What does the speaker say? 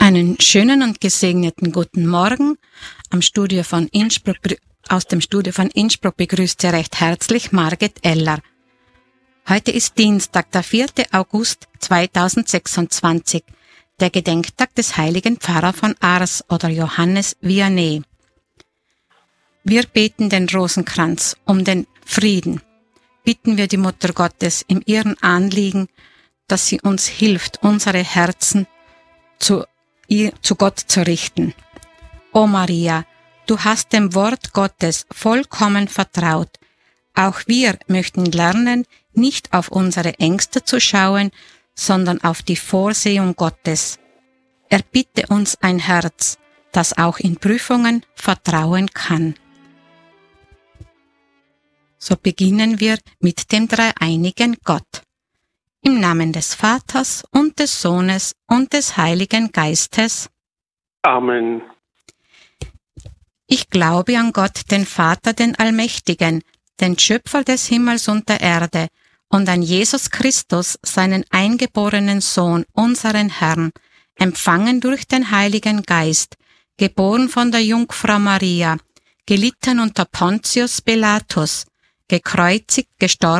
Einen schönen und gesegneten guten Morgen. Aus dem Studio von Innsbruck begrüßt Sie recht herzlich Margit Eller. Heute ist Dienstag, der 4. August 2026, der Gedenktag des heiligen Pfarrer von Ars oder Johannes Vianney. Wir beten den Rosenkranz um den Frieden. Bitten wir die Mutter Gottes in ihren Anliegen, dass sie uns hilft, unsere Herzen zu Gott zu richten. O Maria, du hast dem Wort Gottes vollkommen vertraut. Auch wir möchten lernen, nicht auf unsere Ängste zu schauen, sondern auf die Vorsehung Gottes. Erbitte uns ein Herz, das auch in Prüfungen vertrauen kann. So beginnen wir mit dem dreieinigen Gott. Im Namen des Vaters und des Sohnes und des Heiligen Geistes. Amen. Ich glaube an Gott, den Vater, den Allmächtigen, den Schöpfer des Himmels und der Erde, und an Jesus Christus, seinen eingeborenen Sohn, unseren Herrn, empfangen durch den Heiligen Geist, geboren von der Jungfrau Maria, gelitten unter Pontius Pilatus, gekreuzigt, gestorben